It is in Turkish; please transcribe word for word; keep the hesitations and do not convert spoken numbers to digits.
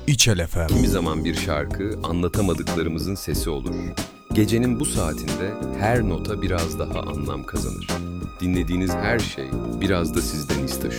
İçel F M. Kimi zaman bir şarkı anlatamadıklarımızın sesi olur. Gecenin bu saatinde her nota biraz daha anlam kazanır. Dinlediğiniz her şey biraz da sizden iz taşır.